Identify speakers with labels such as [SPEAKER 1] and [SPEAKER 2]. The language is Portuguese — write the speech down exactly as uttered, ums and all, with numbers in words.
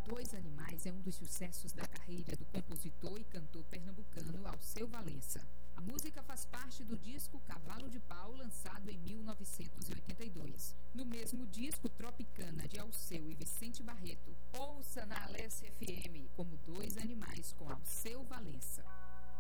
[SPEAKER 1] Dois Animais é um dos sucessos da carreira do compositor e cantor pernambucano Alceu Valença. A música faz parte do disco Cavalo de Pau, lançado em mil novecentos e oitenta e dois. No mesmo disco, Tropicana, de Alceu e Vicente Barreto, ouça na Alesse F M como Dois Animais com Alceu Valença.